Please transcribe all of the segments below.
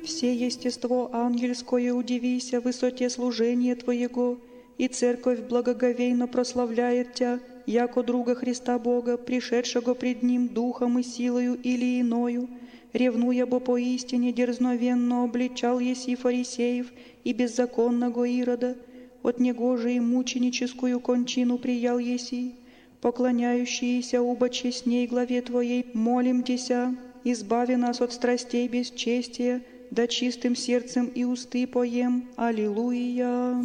все естество ангельское удивися в высоте служения Твоего, и церковь благоговейно прославляет Тя, яко друга Христа Бога, пришедшего пред Ним духом и силою или иною, ревнуя бо поистине дерзновенно обличал еси фарисеев и беззаконного Ирода, от него же и мученическую кончину приял еси, поклоняющиеся убо честней главе Твоей, молим Тися, избави нас от страстей бесчестия, да чистым сердцем и усты поем. Аллилуйя.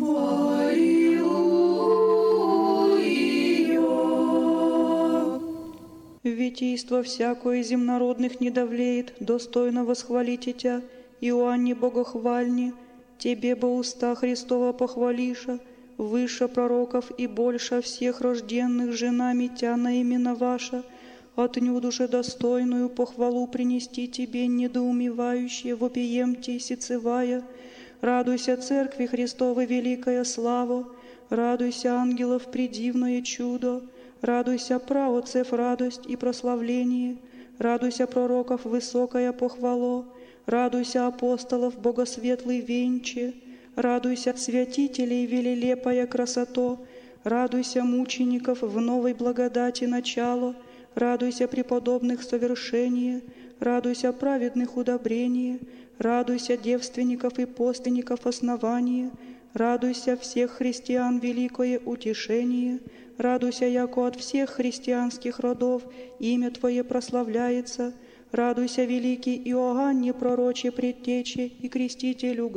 Аллилуйя. Витийство всякое земнородных не давлеет, достойно восхвалите Тя, Иоанне Богохвальне, Тебе бо уста Христова похвалиша, выше пророков и больше всех рожденных женами Тя наименоваша, отнюдь же достойную похвалу принести Тебе, недоумевающие, вопиемте сицевая. Радуйся, Церкви Христовой великая слава, радуйся, ангелов предивное чудо, радуйся, праотцев радость и прославление, радуйся, пророков высокая похвало, радуйся, апостолов богосветлый венче, радуйся, святителей велелепая красото, радуйся, мучеников в новой благодати начало, радуйся, преподобных совершение, радуйся, праведных удобрение, радуйся, девственников и постленников основание, радуйся, всех христиан великое утешение, радуйся, яко от всех христианских родов имя Твое прославляется, радуйся, великий Иоанне пророче предтече и крестителю